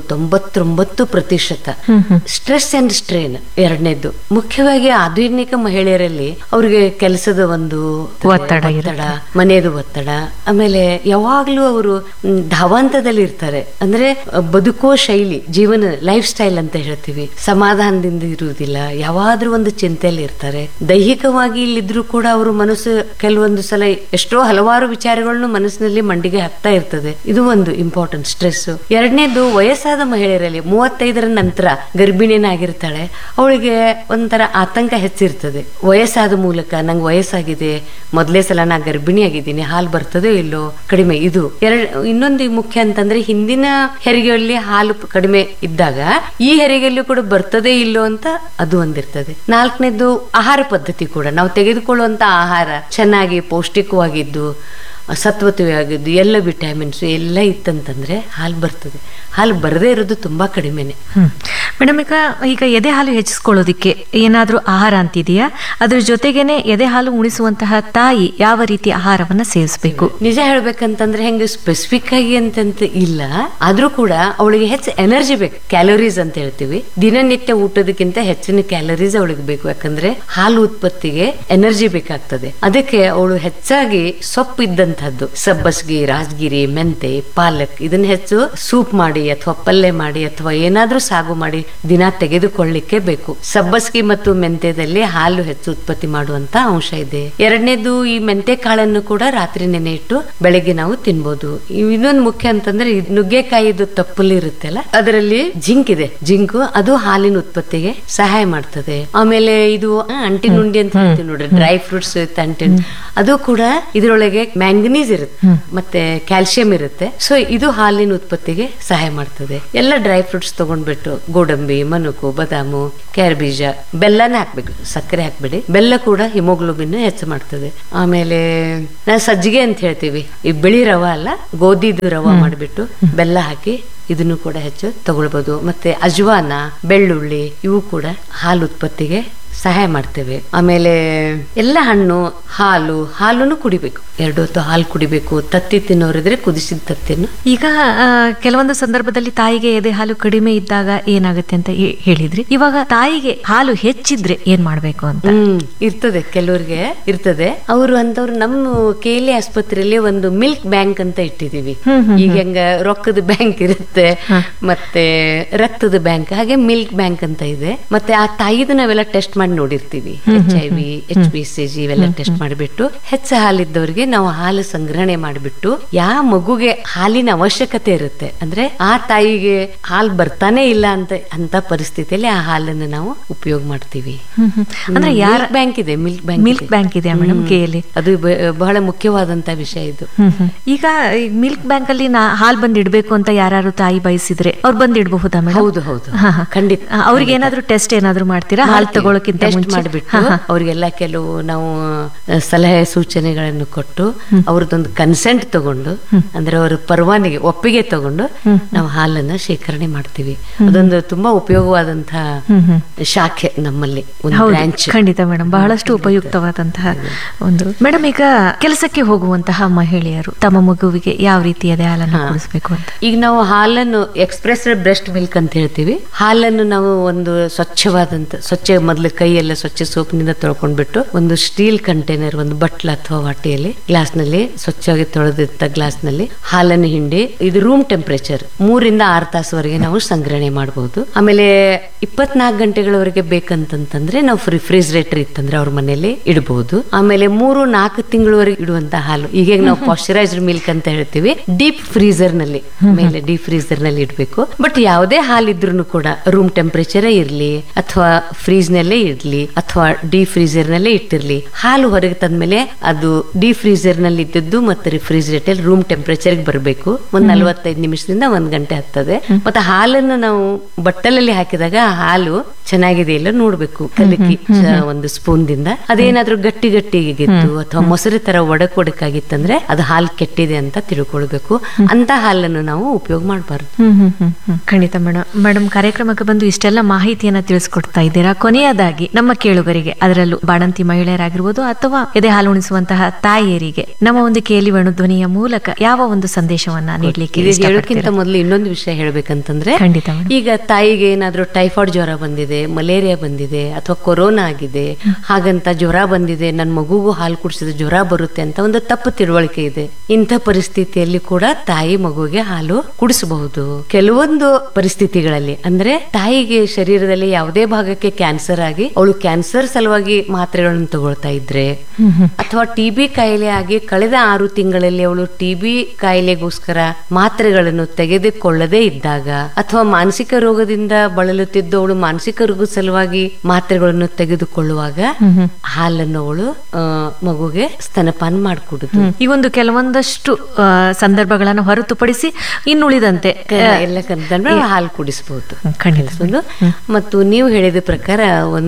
99%. Stress and strain 2ನೇದು. ಮುಖ್ಯವಾಗಿ ಆಧುನಿಕ ಮಹಿಳೆಯರಲ್ಲಿ ಅವ್ರಿಗೆ ಕೆಲಸದ ಒಂದು ಒತ್ತಡ, ಮನೆಯದು ಒತ್ತಡ, ಆಮೇಲೆ ಯಾವಾಗ್ಲೂ ಅವರು ಧಾವಂತದಲ್ಲಿ ಇರ್ತಾರೆ. ಅಂದ್ರೆ ಬದುಕೋ ಶೈಲಿ, ಜೀವನ ಲೈಫ್ ಸ್ಟೈಲ್ ಅಂತ ಹೇಳ್ತೀವಿ, ಸಮಾಧಾನದಿಂದ ಇರುವುದಿಲ್ಲ, ಯಾವಾದ್ರೂ ಒಂದು ಚಿಂತೆಯಲ್ಲಿ ಇರ್ತಾರೆ. ದೈಹಿಕವಾಗಿ ಇಲ್ಲಿದ್ರು ಕೂಡ ಅವರು ಮನಸ್ಸು ಕೆಲವೊಂದು ಸಲ ಎಷ್ಟೋ ಹಲವಾರು ವಿಚಾರಗಳನ್ನು ಮನಸ್ಸಿನಲ್ಲಿ ಮಂಡಿಗೆ ಹಾಕ್ತಾ ಇರ್ತದೆ. ಇದು ಒಂದು ಇಂಪಾರ್ಟೆಂಟ್ ಸ್ಟ್ರೆಸ್. 2ನೇದು ವಯಸ್ಸಾದ ಮಹಿಳೆಯರಲ್ಲಿ 35ರ ನಂತರ ಗರ್ಭಿಣಿನಾಗಿರ್ತಾಳೆ, ಅವಳಿಗೆ ಒಂಥರ ಆತಂಕ ಹೆಚ್ಚಿರ್ತದೆ. ವಯಸ್ಸಾದ ಮೂಲಕ ನಂಗೆ ವಯಸ್ಸಾಗಿದೆ, ಮೊದಲೇ ಸಲ ನಾ ಗರ್ಭಿಣಿ ಆಗಿದ್ದೀನಿ, ಹಾಲು ಬರ್ತದೋ ಇಲ್ಲೋ ಕಡಿಮೆ. ಇದು ಇನ್ನೊಂದು ಮುಖ್ಯ ಅಂತಂದ್ರೆ ಹಿಂದಿನ ಹೆರಿಗೆಯಲ್ಲಿ ಹಾಲು ಕಡಿಮೆ ಇದ್ದಾಗ ಈ ಹೆರಿಗೆಯಲ್ಲೂ ಕೂಡ ಬರ್ತದೆ ಇಲ್ಲೋ ಅಂತ ಅದು ಒಂದಿರ್ತದೆ. 4ನೇದು ಆಹಾರ ಪದ್ಧತಿ ಕೂಡ, ನಾವು ತೆಗೆದುಕೊಳ್ಳುವಂತ ಆಹಾರ ಚೆನ್ನಾಗಿ ಪೌಷ್ಟಿಕವಾಗಿದ್ದು ಸತ್ವತೆಯಾಗಿದ್ದು ಎಲ್ಲ ವಿಟಮಿನ್ಸ್ ಎಲ್ಲ ಇತ್ತಂತಂದ್ರೆ ಹಾಲು ಬರ್ತದೆ. ಹಾಲು ಬರದೇ ಇರೋದು ತುಂಬಾ ಕಡಿಮೆನೆ. ಮೇಡಮ್, ಈಗ ಎದೆ ಹಾಲು ಹೆಚ್ಚಿಸ್ಕೊಳ್ಳೋದಿಕ್ಕೆ ಏನಾದ್ರೂ ಆಹಾರ ಅಂತಿದೆಯಾ? ಅದ್ರ ಜೊತೆಗೇನೆ ಎದೆ ಹಾಲು ಉಣಿಸುವಂತಹ ತಾಯಿ ಯಾವ ರೀತಿ ಆಹಾರವನ್ನ ಸೇವಿಸಬೇಕು? ನಿಜ ಹೇಳ್ಬೇಕಂತಂದ್ರೆ ಹೆಂಗೆ ಸ್ಪೆಸಿಫಿಕ್ ಆಗಿ ಅಂತಂತ ಇಲ್ಲ, ಆದ್ರೂ ಕೂಡ ಅವಳಿಗೆ ಹೆಚ್ಚು ಎನರ್ಜಿ ಬೇಕು, ಕ್ಯಾಲೋರೀಸ್ ಅಂತ ಹೇಳ್ತೀವಿ. ದಿನನಿತ್ಯ ಊಟದಕ್ಕಿಂತ ಹೆಚ್ಚಿನ ಕ್ಯಾಲೋರೀಸ್ ಅವಳಿಗೆ ಬೇಕು, ಯಾಕಂದ್ರೆ ಹಾಲು ಉತ್ಪತ್ತಿಗೆ ಎನರ್ಜಿ ಬೇಕಾಗ್ತದೆ. ಅದಕ್ಕೆ ಅವಳು ಹೆಚ್ಚಾಗಿ ಸೊಪ್ಪು ಇದ್ದಂತಹದ್ದು, ಸಬ್ಬಸ್ಗಿ, ರಾಜಗಿರಿ, ಮೆಂತೆ, ಪಾಲಕ್ ಇದನ್ನ ಹೆಚ್ಚು ಸೂಪ್ ಮಾಡಿ ಅಥವಾ ಪಲ್ಯ ಮಾಡಿ ಅಥವಾ ಏನಾದ್ರೂ ಸಾಗು ಮಾಡಿ ದಿನ ತೆಗೆದುಕೊಳ್ಳಿಕ್ಕೆ ಬೇಕು. ಸಬ್ಬಸ್ಗಿ ಮತ್ತು ಮೆಂತೆದಲ್ಲಿ ಹಾಲು ಹೆಚ್ಚು ಉತ್ಪತ್ತಿ ಮಾಡುವಂತ ಅಂಶ ಇದೆ. ಎರಡನೇದು, ಈ ಮೆಂತೆ ಕಾಳನ್ನು ಕೂಡ ರಾತ್ರಿ ನೆನೆ ಇಟ್ಟು ಬೆಳಗ್ಗೆ ನಾವು ತಿನ್ಬಹುದು. ಇನ್ನೊಂದು ಮುಖ್ಯ ಅಂತಂದ್ರೆ ನುಗ್ಗೆಕಾಯಿದು ತಪ್ಪಲಿ ಇರುತ್ತಲ್ಲ, ಅದರಲ್ಲಿ ಜಿಂಕ್ ಇದೆ. ಜಿಂಕ್ ಅದು ಹಾಲಿನ ಉತ್ಪತ್ತಿಗೆ ಸಹಾಯ ಮಾಡ್ತದೆ. ಆಮೇಲೆ ಇದು ಅಂಟಿನುಂಡಿ ಅಂತ ಹೇಳ್ತೀವಿ ನೋಡ್ರಿ, ಡ್ರೈ ಫ್ರೂಟ್ಸ್ ಇರುತ್ತೆ ಅಂಟಿನ್, ಅದು ಕೂಡ ಇದರೊಳಗೆ ಮ್ಯಾಂಗನೀಸ್ ಇರುತ್ತೆ ಮತ್ತೆ ಕ್ಯಾಲ್ಸಿಯಂ ಇರುತ್ತೆ. ಸೊ ಇದು ಹಾಲಿನ ಉತ್ಪತ್ತಿಗೆ ಸಹಾಯ ಮಾಡ್ತದೆ. ಎಲ್ಲ ಡ್ರೈ ಫ್ರೂಟ್ಸ್ ತಗೊಂಡ್ಬಿಟ್ಟು ಗೋಡಂಬಿ, ಮನುಕು, ಬಾದಾಮು, ಕ್ಯಾರ್ ಬೀಜ, ಬೆಲ್ಲನ ಹಾಕ್ಬೇಕು, ಸಕ್ಕರೆ ಹಾಕ್ಬೇಡಿ. ಬೆಲ್ಲ ಕೂಡ ಹಿಮೋಗ್ಲೋಬಿನ್ ಹೆಚ್ಚು ಮಾಡ್ತದೆ. ಆಮೇಲೆ ನಾವು ಸಜ್ಜಿಗೆ ಅಂತ ಹೇಳ್ತೀವಿ, ಈ ಬಿಳಿ ರವ ಅಲ್ಲ, ಗೋಧಿದು ರವ ಮಾಡಿಬಿಟ್ಟು ಬೆಲ್ಲ ಹಾಕಿ ಇದನ್ನು ಕೂಡ ಹೆಚ್ಚು ತಗೊಳ್ಬಹುದು. ಮತ್ತೆ ಅಜ್ವಾನ, ಬೆಳ್ಳುಳ್ಳಿ ಇವು ಕೂಡ ಹಾಲು ಉತ್ಪತ್ತಿಗೆ ಸಹಾಯ ಮಾಡ್ತೇವೆ. ಆಮೇಲೆ ಎಲ್ಲ ಹಣ್ಣು, ಹಾಲನ್ನು ಕುಡಿಬೇಕು, 2 ಹೊತ್ತು ಹಾಲು ಕುಡಿಬೇಕು. ತತ್ತಿ ತಿನ್ನೋರಿದ್ರೆ ಕುದಿಸಿದ ತತ್ತಿನ. ಈಗ ಕೆಲವೊಂದು ಸಂದರ್ಭದಲ್ಲಿ ತಾಯಿಗೆ ಎದೆ ಹಾಲು ಕಡಿಮೆ ಇದ್ದಾಗ ಏನಾಗುತ್ತೆ ಅಂತ ಹೇಳಿದ್ರಿ. ಇವಾಗ ತಾಯಿಗೆ ಹಾಲು ಹೆಚ್ಚಿದ್ರೆ ಏನ್ ಮಾಡ್ಬೇಕು ಅಂತ ಇರ್ತದೆ, ಕೆಲವ್ರಿಗೆ ಇರ್ತದೆ. ಅವರು ಅಂತವ್ರು ನಮ್ಮ KLE ಆಸ್ಪತ್ರೆಯಲ್ಲಿ ಒಂದು ಮಿಲ್ಕ್ ಬ್ಯಾಂಕ್ ಅಂತ ಇಟ್ಟಿದೀವಿ. ಈಗ ಹೆಂಗ ರೊಕ್ಕದ ಬ್ಯಾಂಕ್ ಇರುತ್ತೆ ಮತ್ತೆ ರಕ್ತದ ಬ್ಯಾಂಕ್, ಹಾಗೆ ಮಿಲ್ಕ್ ಬ್ಯಾಂಕ್ ಅಂತ ಇದೆ. ಮತ್ತೆ ಆ ತಾಯಿದು ನಾವೆಲ್ಲ ಟೆಸ್ಟ್ ಮಾಡಿ ನೋಡಿರ್ತೀವಿ, HIV, HbCG ಇವೆಲ್ಲ ಟೆಸ್ಟ್ ಮಾಡಿಬಿಟ್ಟು ಹೆಚ್ಚು ಹಾಲಿದ್ದವರಿಗೆ ನಾವು ಹಾಲು ಸಂಗ್ರಹಣೆ ಮಾಡಿಬಿಟ್ಟು ಯಾವ ಮಗುಗೆ ಹಾಲಿನ ಅವಶ್ಯಕತೆ ಇರುತ್ತೆ ಅಂದ್ರೆ ಆ ತಾಯಿಗೆ ಹಾಲು ಬರ್ತಾನೆ ಇಲ್ಲ ಅಂತ ಪರಿಸ್ಥಿತಿಯಲ್ಲಿ ಆ ಹಾಲನ್ನು ನಾವು ಉಪಯೋಗ ಮಾಡ್ತೀವಿ. ಅಂದ್ರೆ ಯಾರ ಬ್ಯಾಂಕ್ ಇದೆ, ಮಿಲ್ಕ್ ಬ್ಯಾಂಕ್ ಇದೆ ಮೇಡಮ್ KLE. ಅದು ಬಹಳ ಮುಖ್ಯವಾದಂತ ವಿಷಯ ಇದು. ಈಗ ಮಿಲ್ಕ್ ಬ್ಯಾಂಕ್ ಅಲ್ಲಿ ಹಾಲು ಬಂದ್ ಇಡ್ಬೇಕು ಅಂತ ಯಾರು ತಾಯಿ ಬಯಸಿದ್ರೆ ಅವ್ರು ಬಂದ್ ಇಡಬಹುದಾ ಮೇಡಮ್? ಹೌದು ಹೌದು, ಖಂಡಿತ. ಅವ್ರಿಗೆ ಏನಾದ್ರು ಟೆಸ್ಟ್ ಏನಾದ್ರು ಮಾಡ್ತೀರಾ ಹಾಲು ತಗೊಳಕ್ಕಿಂತ ಟೆಸ್ಟ್ ಮಾಡಿಬಿಟ್ಟು ಅವ್ರಿಗೆಲ್ಲ ಕೆಲವು ನಾವು ಸಲಹೆ ಸೂಚನೆಗಳನ್ನು ಕೊಟ್ಟು ಅವ್ರದ್ದೊಂದು ಕನ್ಸೆಂಟ್ ತಗೊಂಡು ಅಂದ್ರೆ ಅವ್ರ ಪರವಾನಗಿ ಒಪ್ಪಿಗೆ ತಗೊಂಡು ನಾವು ಹಾಲನ್ನ ಶೇಖರಣೆ ಮಾಡ್ತೀವಿ. ಅದೊಂದು ತುಂಬಾ ಉಪಯೋಗವಾದಂತಹ ಶಾಖೆ ನಮ್ಮಲ್ಲಿ, ಒಂದು ಬ್ರಾಂಚ್. ಖಂಡಿತ ಮೇಡಮ್, ಬಹಳಷ್ಟು ಉಪಯುಕ್ತವಾದಂತಹ ಒಂದು. ಮೇಡಮ್, ಈಗ ಕೆಲಸಕ್ಕೆ ಹೋಗುವಂತಹ ಮಹಿಳೆಯರು ತಮ್ಮ ಮಗುವಿಗೆ ಯಾವ ರೀತಿಯಾದ ಹಾಲನ್ನು ಕುಡಿಸಬೇಕು ಅಂತ? ಈಗ ನಾವು ಹಾಲನ್ನು ಎಕ್ಸ್ಪ್ರೆಸ್ ಬ್ರೆಸ್ಟ್ ಮಿಲ್ಕ್ ಅಂತ ಹೇಳ್ತೀವಿ. ಹಾಲನ್ನು ನಾವು ಒಂದು ಸ್ವಚ್ಛ ಮೊದಲು ಕೈಯೆಲ್ಲ ಸ್ವಚ್ಛ ಸೋಪ್ನಿಂದ ತೊಳ್ಕೊಂಡ್ಬಿಟ್ಟು ಒಂದು ಸ್ಟೀಲ್ ಕಂಟೈನರ್, ಒಂದು ಬಟ್ಲ ಅಥವಾ ವಾಟಿಯಲ್ಲಿ ಗ್ಲಾಸ್ ನಲ್ಲಿ ಸ್ವಚ್ಛವಾಗಿ ತೊಳೆದಿದ್ದ ಗ್ಲಾಸ್ ನಲ್ಲಿ ಹಾಲನ್ನು ಹಿಂಡಿ, ಇದು ರೂಮ್ ಟೆಂಪರೇಚರ್ 3 ರಿಂದ 6 ತಾಸುವರೆಗೆ ನಾವು ಸಂಗ್ರಹಣೆ ಮಾಡಬಹುದು. ಆಮೇಲೆ 24 ಗಂಟೆಗಳವರೆಗೆ ಬೇಕಂತಂದ್ರೆ ನಾವು ರಿಫ್ರಿಜರೇಟರ್ ಇತ್ತಂದ್ರೆ ಅವ್ರ ಮನೆಯಲ್ಲಿ ಇಡಬಹುದು. ಆಮೇಲೆ 3-4 ತಿಂಗಳವರೆಗೆ ಇಡುವಂತ ಹಾಲು, ಈಗ ನಾವು ಪಾಶ್ಚರೈಸ್ಡ್ ಮಿಲ್ಕ್ ಅಂತ ಹೇಳ್ತೀವಿ, ಡೀಪ್ ಫ್ರೀಜರ್ ನಲ್ಲಿ ಇಡಬೇಕು. ಬಟ್ ಯಾವುದೇ ಹಾಲಿದ್ರು ಕೂಡ ರೂಮ್ ಟೆಂಪರೇಚರ್ ಇರ್ಲಿ ಅಥವಾ ಫ್ರೀಜ್ ನಲ್ಲೇ ಇರ್ಲಿ ಅಥವಾ ಡೀ ಫ್ರೀಜರ್ ನಲ್ಲೇ ಇಟ್ಟಿರ್ಲಿ, ಹಾಲು ಹೊರಗೆ ತಂದ್ಮೇಲೆ ಅದು ಡೀ ಫ್ರೀಜರ್ ನಲ್ಲಿ ಇದ್ದದ್ದು ಮತ್ತೆ ರಿಫ್ರಿಜರೇಟರ್ ರೂಮ್ ಟೆಂಪರೇಚರ್ ಬರಬೇಕು. ಒಂದ್ 45 ನಿಮಿಷದಿಂದ 1 ಗಂಟೆ ಆಗ್ತದೆ. ಮತ್ತೆ ಹಾಲನ್ನು ನಾವು ಬಟ್ಟಲಲ್ಲಿ ಹಾಕಿದಾಗ ಹಾಲು ಚೆನ್ನಾಗಿದೆ ಇಲ್ಲ ನೋಡ್ಬೇಕು, ಕಲಕಿ ಒಂದು ಸ್ಪೂನ್ ದಿಂದ. ಅದೇನಾದ್ರೂ ಗಟ್ಟಿಗಿತ್ತು ಅಥವಾ ಮೊಸರು ತರ ಒಡಕಾಗಿತ್ತಂದ್ರೆ ಅದು ಹಾಲು ಕೆಟ್ಟಿದೆ ಅಂತ ತಿಳ್ಕೊಳ್ಬೇಕು. ಅಂತ ಹಾಲನ್ನು ನಾವು ಉಪಯೋಗ ಮಾಡಬಾರ್ದು. ಖಂಡಿತ ಮೇಡಮ್, ಕಾರ್ಯಕ್ರಮಕ್ಕೆ ಬಂದು ಇಷ್ಟೆಲ್ಲ ಮಾಹಿತಿಯನ್ನ ತಿಳಿಸ್ಕೊಡ್ತಾ ಇದ್ದೀರಾ. ಕೊನೆಯದಾಗಿ ನಮ್ಮ ಕೇಳುಗರಿಗೆ, ಅದರಲ್ಲೂ ಬಾಣಂತಿ ಮಹಿಳೆಯರಾಗಿರ್ಬೋದು ಅಥವಾ ಎದೆ ಹಾಲು ಉಣಿಸುವಂತಹ ತಾಯಿಯರಿಗೆ ನಮ್ಮ ಒಂದು KLE ಧ್ವನಿಯ ಮೂಲಕ ಯಾವ ಒಂದು ಸಂದೇಶವನ್ನ ನೀಡಲಿಕ್ಕೆ ಹೇಳೋಕ್ಕಿಂತ ಮೊದಲು ಇನ್ನೊಂದು ವಿಷಯ ಹೇಳ್ಬೇಕಂತಂದ್ರೆ, ಖಂಡಿತ ಈಗ ತಾಯಿಗೆ ಏನಾದ್ರೂ ಟೈಫಾಯ್ಡ್ ಜ್ವರ ಬಂದಿದೆ, ಮಲೇರಿಯಾ ಬಂದಿದೆ ಅಥವಾ ಕೊರೋನಾ ಆಗಿದೆ, ಹಾಗಂತ ಜ್ವರ ಬಂದಿದೆ, ನನ್ನ ಮಗುಗೂ ಹಾಲು ಕುಡಿಸಿದ ಜ್ವರ ಬರುತ್ತೆ ಅಂತ ಒಂದು ತಪ್ಪು ತಿಳುವಳಿಕೆ ಇದೆ. ಇಂಥ ಪರಿಸ್ಥಿತಿಯಲ್ಲಿ ಕೂಡ ತಾಯಿ ಮಗುವಿಗೆ ಹಾಲು ಕುಡಿಸಬಹುದು. ಕೆಲವೊಂದು ಪರಿಸ್ಥಿತಿಗಳಲ್ಲಿ ಅಂದ್ರೆ ತಾಯಿಗೆ ಶರೀರದಲ್ಲಿ ಯಾವುದೇ ಭಾಗಕ್ಕೆ ಕ್ಯಾನ್ಸರ್ ಆಗಿ ಅವಳು ಕ್ಯಾನ್ಸರ್ ಸಲುವಾಗಿ ಮಾತ್ರೆಗಳನ್ನು ತಗೊಳ್ತಾ ಇದ್ರೆ ಅಥವಾ TB ಕಾಯಿಲೆ ಆಗಿ ಕಳೆದ 6 ತಿಂಗಳಲ್ಲಿ ಅವಳು TB ಕಾಯಿಲೆಗೋಸ್ಕರ ಮಾತ್ರೆಗಳನ್ನು ತೆಗೆದುಕೊಳ್ಳದೇ ಇದ್ದಾಗ ಅಥವಾ ಮಾನಸಿಕ ರೋಗದಿಂದ ಬಳಲುತ್ತಿದ್ದು ಅವಳು ಮಾನಸಿಕ ರೋಗದ ಸಲುವಾಗಿ ಮಾತ್ರೆಗಳನ್ನು ತೆಗೆದುಕೊಳ್ಳುವಾಗ ಹಾಲನ್ನು ಅವಳು ಮಗುಗೆ ಸ್ತನಪಾನ ಮಾಡಿಕೊಡುದು. ಈ ಒಂದು ಕೆಲವೊಂದಷ್ಟು ಸಂದರ್ಭಗಳನ್ನು ಹೊರತುಪಡಿಸಿ ಇನ್ನುಳಿದಂತೆ ಎಲ್ಲ ಹಾಲು ಕುಡಿಸಬಹುದು. ಮತ್ತು ನೀವು ಹೇಳಿದ ಪ್ರಕಾರ ಒಂದು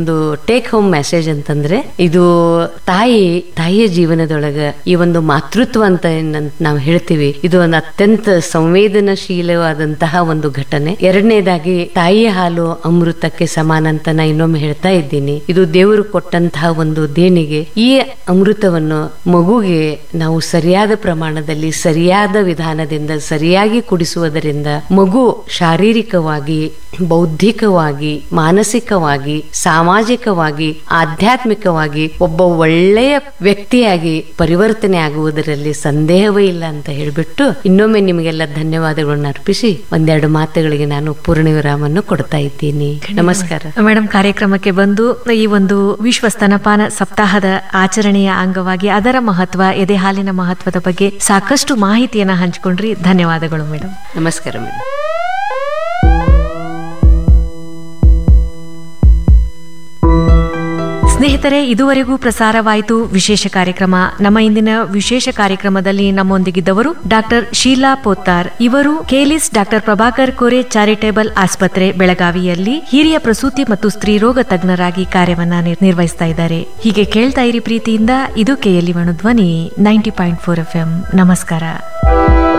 ಒಂದು ಟೇಕ್ ಹೋಮ್ ಮೆಸೇಜ್ ಅಂತಂದ್ರೆ ಇದು ತಾಯಿಯ ಜೀವನದೊಳಗ ಈ ಒಂದು ಮಾತೃತ್ವ ಅಂತ ನಾವು ಹೇಳ್ತೀವಿ, ಇದು ಒಂದು ಅತ್ಯಂತ ಸಂವೇದನಶೀಲವಾದಂತಹ ಒಂದು ಘಟನೆ. ಎರಡನೇದಾಗಿ ತಾಯಿಯ ಹಾಲು ಅಮೃತಕ್ಕೆ ಸಮಾನ ಅಂತ ನಾ ಇನ್ನೊಮ್ಮೆ ಹೇಳ್ತಾ ಇದ್ದೀನಿ. ಇದು ದೇವರು ಕೊಟ್ಟಂತಹ ಒಂದು ದೇಣಿಗೆ. ಈ ಅಮೃತವನ್ನು ಮಗುಗೆ ನಾವು ಸರಿಯಾದ ಪ್ರಮಾಣದಲ್ಲಿ ಸರಿಯಾದ ವಿಧಾನದಿಂದ ಸರಿಯಾಗಿ ಕುಡಿಸುವುದರಿಂದ ಮಗು ಶಾರೀರಿಕವಾಗಿ, ಬೌದ್ಧಿಕವಾಗಿ, ಮಾನಸಿಕವಾಗಿ, ಸಾಮಾಜಿಕವಾಗಿ, ಆಧ್ಯಾತ್ಮಿಕವಾಗಿ ಒಬ್ಬ ಒಳ್ಳೆಯ ವ್ಯಕ್ತಿಯಾಗಿ ಪರಿವರ್ತನೆ ಆಗುವುದರಲ್ಲಿ ಸಂದೇಹವೇ ಇಲ್ಲ ಅಂತ ಹೇಳ್ಬಿಟ್ಟು ಇನ್ನೊಮ್ಮೆ ನಿಮಗೆಲ್ಲ ಧನ್ಯವಾದಗಳನ್ನು ಅರ್ಪಿಸಿ ಒಂದೆರಡು ಮಾತುಗಳಿಗೆ ನಾನು ಪೂರ್ಣ ವಿರಾಮವನ್ನು ಕೊಡ್ತಾ ಇದ್ದೀನಿ. ನಮಸ್ಕಾರ ಮೇಡಮ್. ಕಾರ್ಯಕ್ರಮಕ್ಕೆ ಬಂದು ಈ ಒಂದು ವಿಶ್ವ ಸ್ತನಪಾನ ಸಪ್ತಾಹದ ಆಚರಣೆಯ ಅಂಗವಾಗಿ ಅದರ ಮಹತ್ವ, ಎದೆ ಹಾಲಿನ ಮಹತ್ವದ ಬಗ್ಗೆ ಸಾಕಷ್ಟು ಮಾಹಿತಿಯನ್ನ ಹಂಚಿಕೊಂಡ್ರಿ. ಧನ್ಯವಾದಗಳು ಮೇಡಮ್. ನಮಸ್ಕಾರ ಮೇಡಮ್. ಸ್ನೇಹಿತರೆ, ಇದುವರೆಗೂ ಪ್ರಸಾರವಾಯಿತು ವಿಶೇಷ ಕಾರ್ಯಕ್ರಮ. ನಮ್ಮ ಇಂದಿನ ವಿಶೇಷ ಕಾರ್ಯಕ್ರಮದಲ್ಲಿ ನಮ್ಮೊಂದಿಗಿದ್ದವರು ಡಾಕ್ಟರ್ ಶೀಲಾ ಪೋತ್ತಾರ್. ಇವರು ಕೇಲಿಸ್ ಡಾಕ್ಟರ್ ಪ್ರಭಾಕರ್ ಕೋರೆ ಚಾರಿಟೇಬಲ್ ಆಸ್ಪತ್ರೆ ಬೆಳಗಾವಿಯಲ್ಲಿ ಹಿರಿಯ ಪ್ರಸೂತಿ ಮತ್ತು ಸ್ತ್ರೀರೋಗ ತಜ್ಞರಾಗಿ ಕಾರ್ಯವನ್ನ ನಿರ್ವಹಿಸ್ತಾ ಇದ್ದಾರೆ. ಹೀಗೆ ಕೇಳ್ತಾ ಇರಿ ಪ್ರೀತಿಯಿಂದ. ಇದು KLE ಧ್ವನಿ 90.4 FM. ನಮಸ್ಕಾರ.